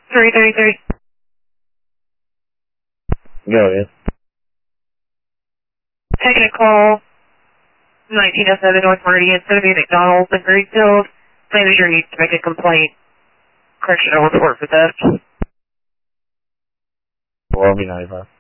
333. Go ahead. Taking a call, 1907 North Meridian. It's going to be McDonald's in Greenfield. Manager needs to make a complaint. Correctional report for theft. 495.